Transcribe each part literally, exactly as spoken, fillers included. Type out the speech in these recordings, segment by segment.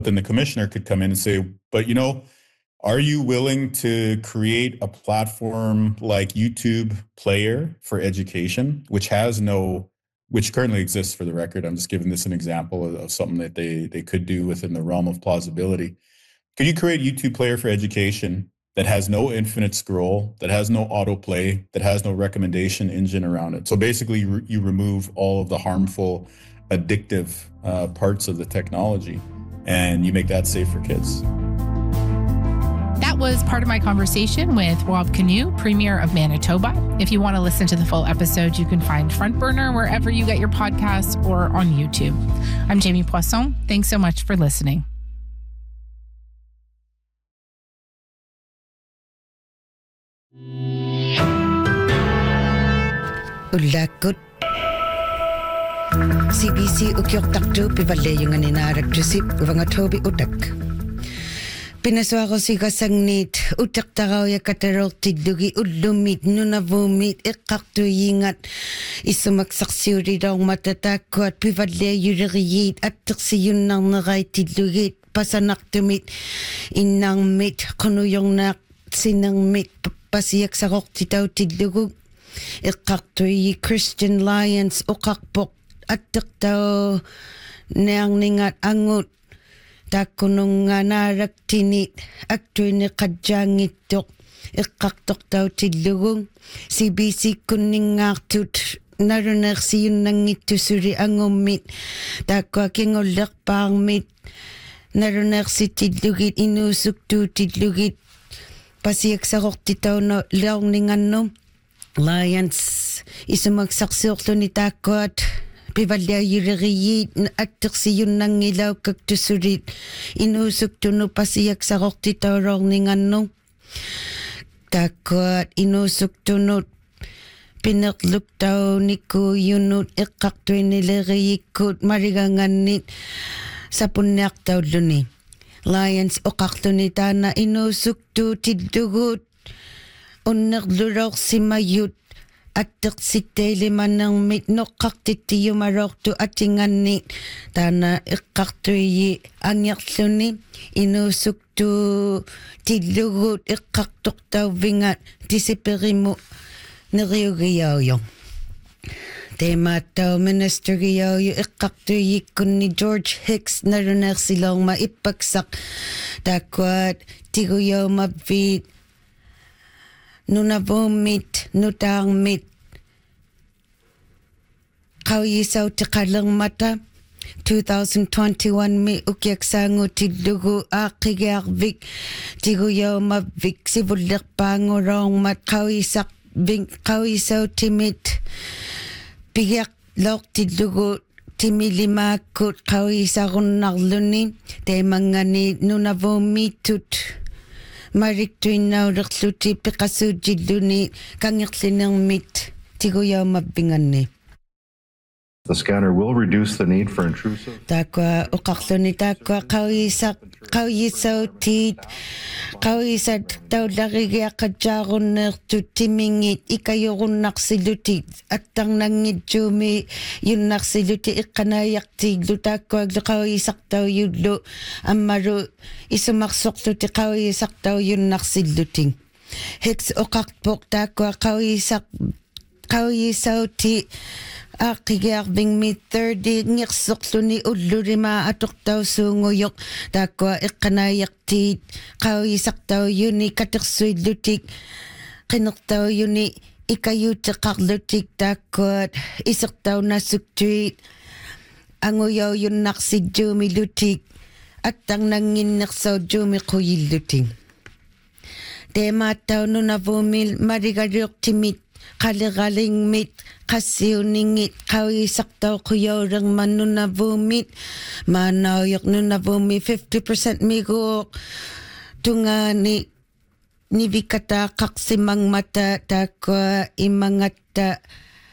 then the commissioner could come in and say, but you know, are you willing to create a platform like YouTube Player for education, which has no, which currently exists for the record? I'm just giving this an example of, of something that they, they could do within the realm of plausibility. Could you create YouTube Player for education that has no infinite scroll, that has no autoplay, that has no recommendation engine around it? So basically you, you remove all of the harmful, addictive uh, parts of the technology, and you make that safe for kids. That was part of my conversation with Rob Canoe, Premier of Manitoba. If you want to listen to the full episode, you can find Front Burner wherever you get your podcasts or on YouTube. I'm Jamie Poisson. Thanks so much for listening. Ulakot C B C ukyok takto pivalle yung aninarak jusip uvangatobi utak. Pinaswako si kasangnit utak takaw ya katarok tidlugi ulumit nunavumit ikakto yingat isumaksaksuri daw matatakot pivalle yurigiyit at taksiyun nang nakay tidlugit pasanaktumit inang mit kunuyong nak sinang mit pasiyak sakok titaw tidlugug ikaktoy Christian Lions ukakpok at taktaw nang ningat angut takunong nga narak tinit aktoy ni kadyangit tok ikaktok taw tidlugong C B C kuning ngaktut narunak siyun nang ito suri ang umit takwa kingolak pang mit narunak si tidlugit inusuk tu tidlugit pasiyak sakok titaw no laong ningan no Lions isumagsaksokto ni takot pivalya yurigiyit at taksiyun ng ilaw kaktusurit inusok tuno pasiyak sa koktitaw rong ningan no takot inusok tuno pinakluk taw ni ko yunut ikaktoy niliriyikot mariganganit sa punyak taw luni Lions o kakto ni tana inusok tu tiddugut Unak lurok si mayut at si tele manang mit no kaktiti yumarok tu atingan ni tana ikakto yi anyak suni inusuk tu tilugut ikaktok taw vingat disiperimu nariyogiyaw yung. Tema taw Minister giyaw yu ikakto yi kun ni George Hicks narunak silang maipagsak takwat tiguyaw mabit nunavumit, nutangmit. Kawisaw tikalang mata. twenty twenty-one mi ukyak sango tidlugu akigakvik. Tiguyaw mavik sibulak pangurong mat kawisak ving kawisaw timit. Pigyak lok tidlugu timilimakut kawisakun nagluni. Temangani nunavumitut. Marik tuin na rakluti pikasu jiduni kangiklinang mit tiguyaw mabingan ni. The scanner will reduce the need for intrusive. Takwa ukaklo ni takwa kawisak kawisaw tit kawisak taw lagigya kadyaron na tutimingit ikayurun naksiluti at tang nangit jumi yun naksiluti ikanayak tiglo takwa kawisak taw yudlo amaru isumaksok tuti kawisak taw yun naksiluting Hicks ukakpok takwa kawisak kawisaw ti Akigyak bing mi thirty ngiksok ni ulurima atok taw sunguyok takwa ikanayak ti kawisak taw yuni kataksoy lutik kinok taw yuni ikayutakak lutik takwat isak taw nasuktuit anguyaw yun naksi jumi lutik at ang nangin naksaw jumi kuyil luting tema taw nunavumil marigaryok timit kaligaling mit kasiuningit kawisak taw kuyaw manunavumit manawyak nunavumi fifty percent migok tunga ni nibikata kaksimang mata takwa imangata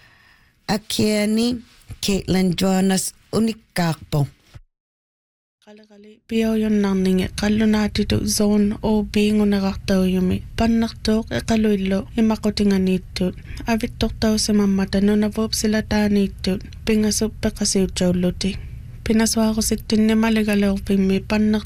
akiani Caitlin Jonas unikakpo Kali-kali piyaw yun nang ningi kalo nati to zone o bingo nakaktaw yumi panaktok e kaluilo imakotingan nito avit toktaw sa mamata no navop sila ta nito pingasok pa kasi uchaw luti pinaswa ko si tinne maligalaw pimi panak